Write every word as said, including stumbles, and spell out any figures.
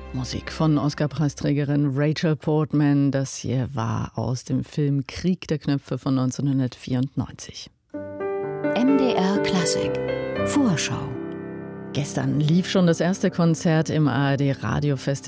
Musik von Oscar-Preisträgerin Rachel Portman. Das hier war aus dem Film Krieg der Knöpfe von neunzehnhundertvierundneunzig. M D R Klassik Vorschau. Gestern lief schon das erste Konzert im A R D Radiofestival